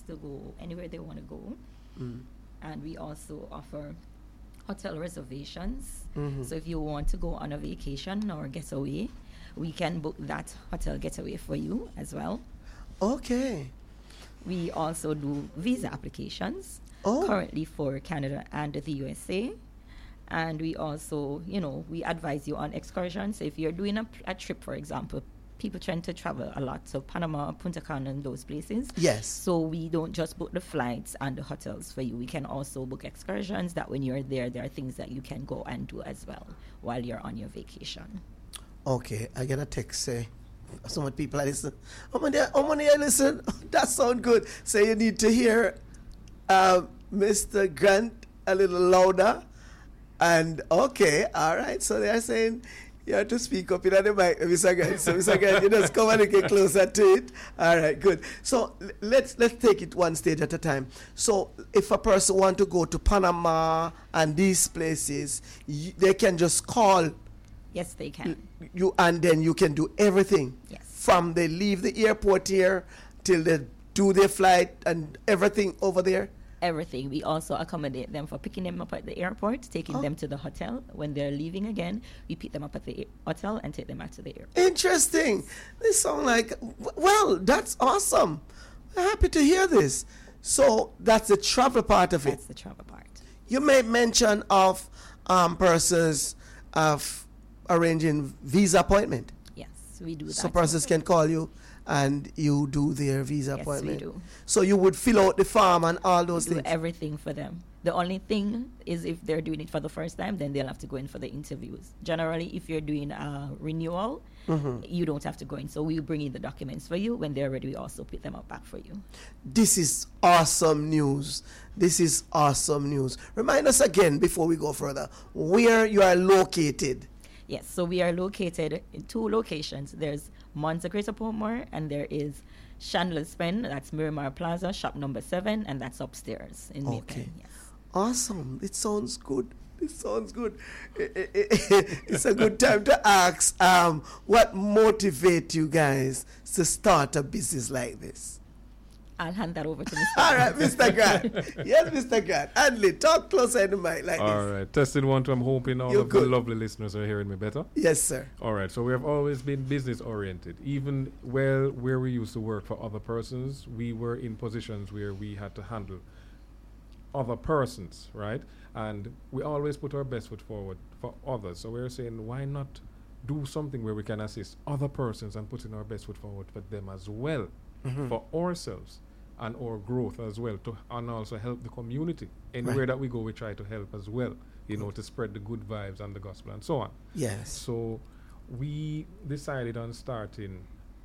to go anywhere they want to go. Mm. And we also offer hotel reservations. Mm-hmm. So if you want to go on a vacation or getaway, we can book that hotel getaway for you as well. Okay. We also do visa applications currently for Canada and the USA. And we also, we advise you on excursions. So if you're doing a trip, for example, people tend to travel a lot. So Panama, Punta Cana, and those places. Yes. So we don't just book the flights and the hotels for you. We can also book excursions that when you're there are things that you can go and do as well while you're on your vacation. Okay, I get a text say, so many people I listen. How many I listen? That sound good. So you need to hear Mr. Grant a little louder. And okay, all right. So they are saying you have to speak up in the mic, Mr. Grant. So Mr. Grant, you just come and get closer to it. All right, good. So let's take it one stage at a time. So if a person want to go to Panama and these places, they can just call. Yes, they can. You and then you can do everything. Yes. From they leave the airport here till they do their flight and everything over there. Everything. We also accommodate them for picking them up at the airport, taking them to the hotel. When they're leaving again, we pick them up at the hotel and take them back to the airport. Interesting. They sound like, well, that's awesome. I'm happy to hear this. So that's the travel part of it. That's the travel part. You made mention of persons of arranging visa appointment. Yes, we do that. So persons can call you and you do their visa appointment. Yes, we do. So you would fill out the form and all those We do things. everything for them. The only thing is if they're doing it for the first time, then they'll have to go in for the interviews. Generally, if you're doing a renewal, you don't have to go in. So we bring in the documents for you. When they're ready, we also pick them up back for you. This is awesome news. This is awesome news. Remind us again before we go further where you are located. Yes, so we are located in 2 locations. There's Monza Greater Portmore, and there is Chandler's Pen. That's Miramar Plaza, shop number 7, and that's upstairs in Maypen. Yes. Awesome. It sounds good. It sounds good. It's a good time to ask what motivates you guys to start a business like this? I'll hand that over to Mr. All right, Mr. Grant. Yes, Mr. Grant. Handley, talk closer in the mic like All this. right. Testing 1, 2. I'm hoping all You're of good. the lovely listeners are hearing me better. Yes, sir. All right. So we have always been business oriented. Even where we used to work for other persons, we were in positions where we had to handle other persons, right? And we always put our best foot forward for others. So we're saying, why not do something where we can assist other persons and putting our best foot forward for them as well, for ourselves and our growth as well, and also help the community. Anywhere that we go, we try to help as well, to spread the good vibes and the gospel and so on. Yes. So we decided on starting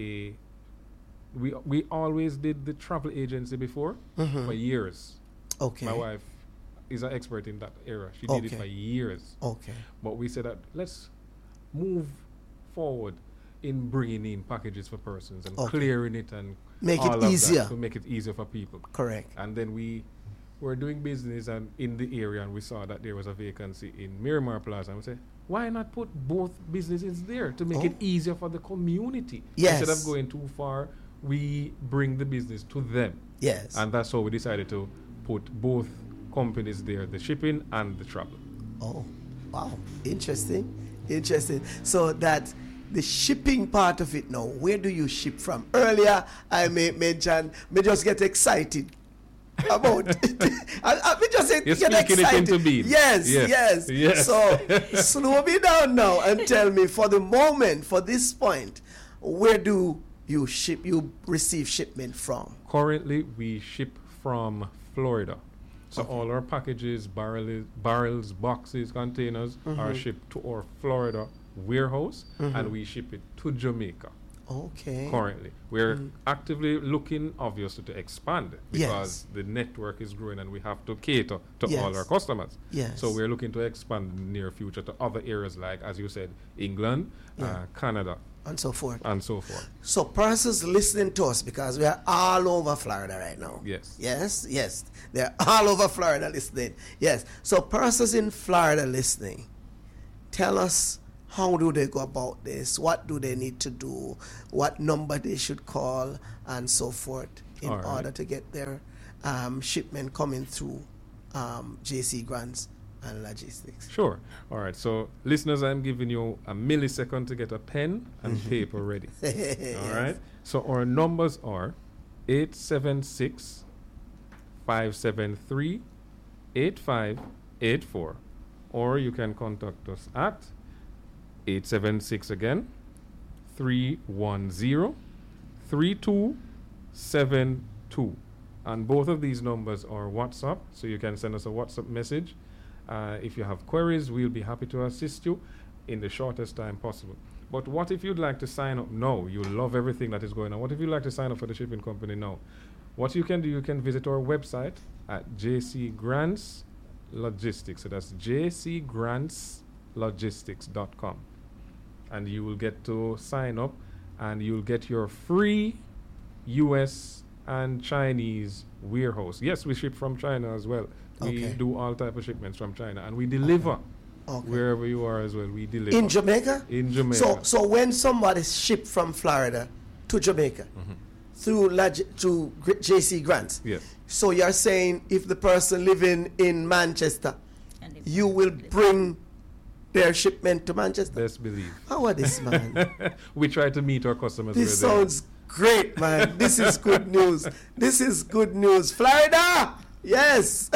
we always did the travel agency before for years. Okay. My wife is an expert in that area. She did it for years. Okay. But we said that let's move forward in bringing in packages for persons and clearing it and make all it of easier. that to make it easier for people. Correct. And then we were doing business and in the area, and we saw that there was a vacancy in Miramar Plaza, and we said, why not put both businesses there to make it easier for the community? Yes. Instead of going too far, we bring the business to them. Yes. And that's how we decided to put both companies there, the shipping and the travel. Oh, wow. Interesting. So that the shipping part of it now, where do you ship from? Earlier, I mentioned, me just get excited about it. I just say, You're get speaking excited. it into being. Yes. So slow me down now and tell me, for the moment, for this point, where do you receive shipment from? Currently, we ship from Florida. So all our packages, barrels, boxes, containers are shipped to our Florida warehouse, and we ship it to Jamaica. Okay. Currently, we're actively looking, obviously, to expand because the network is growing, and we have to cater to all our customers. Yes. So we're looking to expand in the near future to other areas like, as you said, England, Canada, and so forth. So persons listening to us, because we are all over Florida right now. Yes. They're all over Florida listening. Yes. So persons in Florida listening, tell us, how do they go about this? What do they need to do? What number they should call, and so forth? in order to get their shipment coming through JC Grants and Logistics. Sure. All right. So, listeners, I'm giving you a millisecond to get a pen and paper ready. All right. So, our numbers are 876 573 8584, or you can contact us at 876 again 310 3272, and both of these numbers are WhatsApp, so you can send us a WhatsApp message. If you have queries, we'll be happy to assist you in the shortest time possible. But what if you'd like to sign up now? You love everything that is going on. What if you'd like to sign up for the shipping company now? What you can do, you can visit our website at JC Grants Logistics. So that's jcgrantslogistics.com. And you will get to sign up, and you'll get your free US and Chinese warehouse. Yes, we ship from China as well. We do all type of shipments from China, and we deliver wherever you are as well. We deliver in Jamaica. In Jamaica. So when somebody shipped from Florida to Jamaica through JC Grants, yes. So you're saying if the person living in Manchester, you will bring their shipment to Manchester? Best believe. How are this, man? We try to meet our customers. This sounds great, man. This is good news. This is good news. Florida! Yes.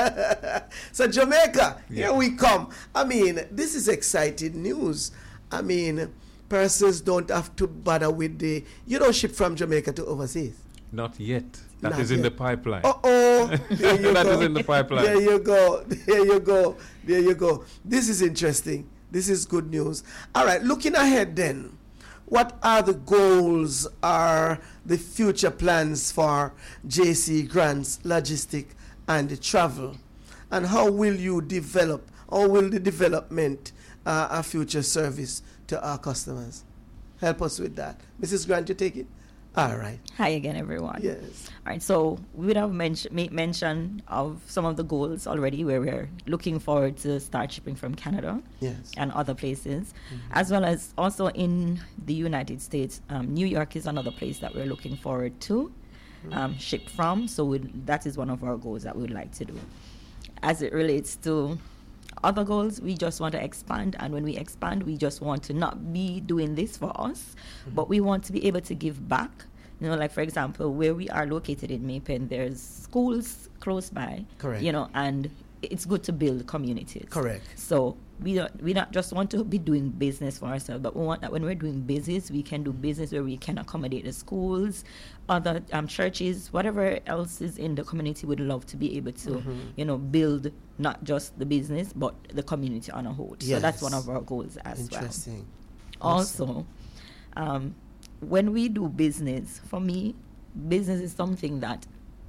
So Jamaica, here we come. I mean, this is exciting news. I mean, persons don't have to bother with you don't ship from Jamaica to overseas. Not yet. That is in the pipeline. There you That go. is in the pipeline. There you go. There you go. There you go. This is interesting. This is good news. All right, looking ahead then, what are the goals, are the future plans for JC Grants, Logistics and Travel? And how will you develop, or will the development a future service to our customers? Help us with that. Mrs. Grant, you take it? All right. Hi again, everyone. Yes. All right, so we would have made mention of some of the goals already, where we're looking forward to start shipping from Canada and other places, as well as also in the United States. New York is another place that we're looking forward to ship from. So that is one of our goals that we would like to do. As it relates to other goals, we just want to expand, and when we expand, we just want to not be doing this for us, but we want to be able to give back. You know, like for example, where we are located in Maypen, there's schools close by. Correct. You know, and it's good to build communities. Correct. So we not just want to be doing business for ourselves, but we want that when we're doing business, we can do business where we can accommodate the schools, other churches, whatever else is in the community. Would love to be able to, you know, build not just the business but the community on a whole. Yes. So that's one of our goals as Interesting. well. Also, when we do business, for me, business is something that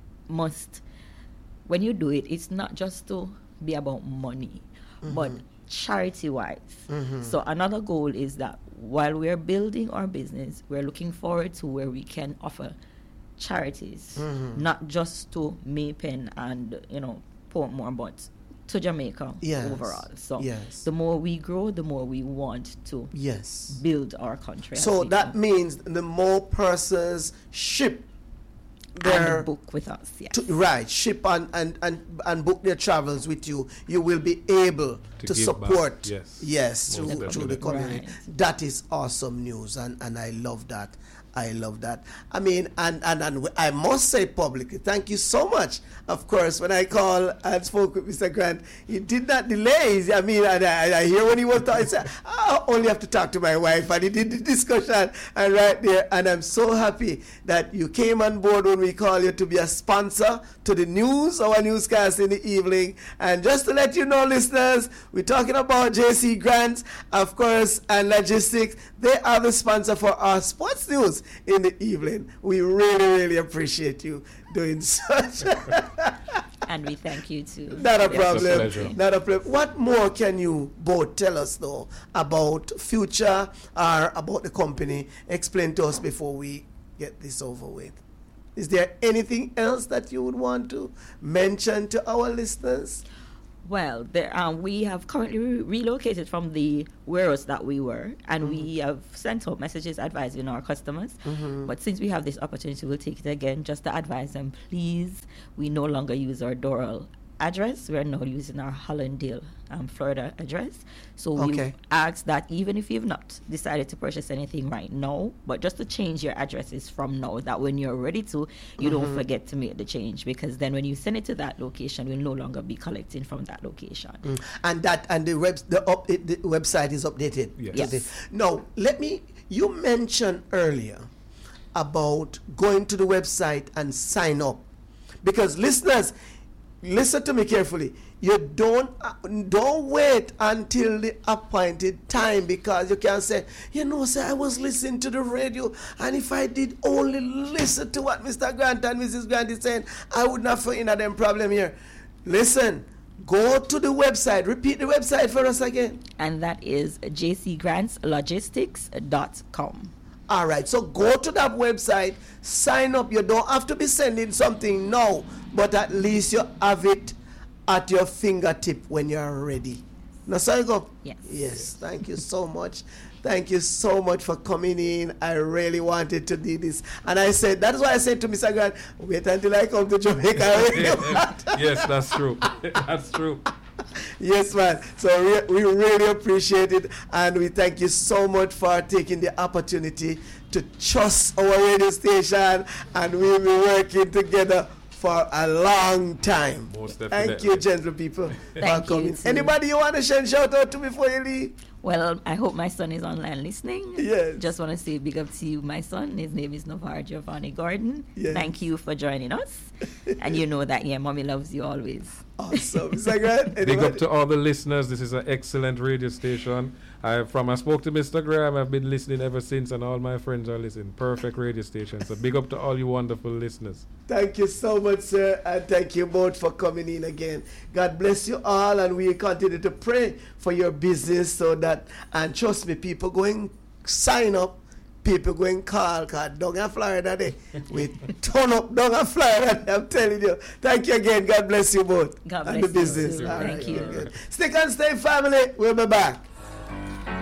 when you do it, it's not just to be about money, but charity-wise. So another goal is that while we're building our business, we're looking forward to where we can offer charities, not just to Maypen and, you know, Portmore, but to Jamaica overall. So the more we grow, the more we want to build our country. So that means the more persons ship their and book with us, ship and book their travels with you, you will be able to support through the community. Right. That is awesome news, and I love that. I love that. I mean, and I must say publicly, thank you so much. Of course, when I called and spoke with Mr. Grant, he did not delay. I mean, I hear when he was talking, he said, I only have to talk to my wife, and he did the discussion, and right there, and I'm so happy that you came on board when we call you to be a sponsor to the news, our newscast in the evening. And just to let you know, listeners, we're talking about JC Grants, of course, and Logistics. They are the sponsor for our sports news in the evening. We really, really appreciate you doing such. And we thank you too. Not a problem. Not a problem. What more can you both tell us though about future or about the company? Explain to us before we get this over with. Is there anything else that you would want to mention to our listeners? Well, we have currently relocated from the warehouse that we were, and we have sent out messages advising our customers. But since we have this opportunity, we'll take it again just to advise them, please, we no longer use our Doral address. We're now using our Hollandale, Florida address. So we ask that even if you've not decided to purchase anything right now, but just to change your addresses from now, that when you're ready to, you don't forget to make the change, because then when you send it to that location, we'll no longer be collecting from that location. And the website is updated. Yes. Now, you mentioned earlier about going to the website and sign up, because listeners, listen to me carefully. You don't wait until the appointed time, because you can say, I was listening to the radio, and if I did only listen to what Mr. Grant and Mrs. Grant is saying, I would not find a them problem here. Listen, go to the website. Repeat the website for us again. And that is jcgrantslogistics.com. All right, so go to that website, sign up. You don't have to be sending something now, but at least you have it at your fingertip when you're ready. Now, sorry, go. Yes, thank you so much. Thank you so much for coming in. I really wanted to do this. And I said, that is why I said to Mr. Grant, wait until I come to Jamaica. Yes, that's true. That's true. Yes, man. So we really appreciate it, and we thank you so much for taking the opportunity to trust our radio station, and we'll be working together for a long time. Most definitely. Thank you, gentle people, for coming. Anybody you want to send shout out to before you leave? Well, I hope my son is online listening. Yes. Just want to say big up to you, my son. His name is Navar Giovanni Gordon. Yes. Thank you for joining us. And you know that, mommy loves you always. Awesome. Mr. Grant, big up to all the listeners. This is an excellent radio station. I spoke to Mr. Graham. I've been listening ever since, and all my friends are listening. Perfect radio station. So big up to all you wonderful listeners. Thank you so much, sir, and thank you both for coming in again. God bless you all, and we continue to pray for your business and trust me, people going sign up, people going call down in Florida, we turn up down in Florida, I'm telling you. Thank you again. God bless you both. God and bless the business. you. All Thank right, you. good. Stick and stay, family. We'll be back.